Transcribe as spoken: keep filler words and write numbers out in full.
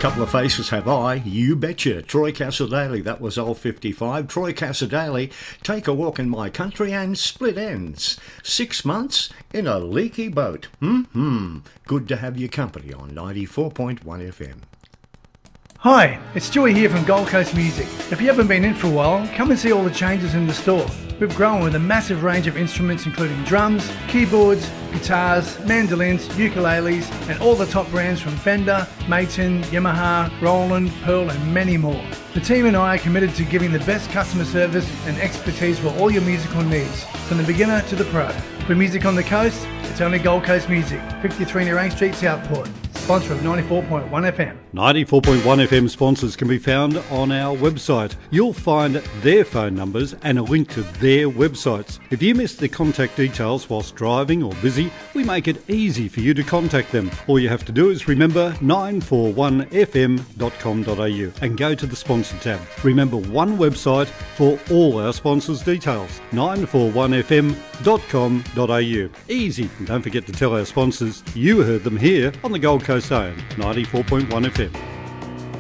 Couple of faces have I, you betcha. Troy Cassar-Daley, that was old fifty-five. Troy Cassar-Daley, Take a Walk in My Country and Split Ends. Six months in a leaky boat. Hmm, good to have your company on ninety-four point one F M. Hi, it's Joey here from Gold Coast Music. If you haven't been in for a while, come and see all the changes in the store. We've grown with a massive range of instruments including drums, keyboards, guitars, mandolins, ukuleles and all the top brands from Fender, Maton, Yamaha, Roland, Pearl and many more. The team and I are committed to giving the best customer service and expertise for all your musical needs, from the beginner to the pro. For music on the coast, it's only Gold Coast Music, fifty-three Nerang Street, Southport. Sponsor of ninety-four point one F M. ninety-four point one F M sponsors can be found on our website. You'll find their phone numbers and a link to their websites. If you miss the contact details whilst driving or busy, we make it easy for you to contact them. All you have to do is remember nine four one F M dot com dot A U and go to the sponsor tab. Remember, one website for all our sponsors' details, nine four one F M dot com dot A U. Easy. And don't forget to tell our sponsors you heard them here on the Gold Coast Own, ninety-four point one F M.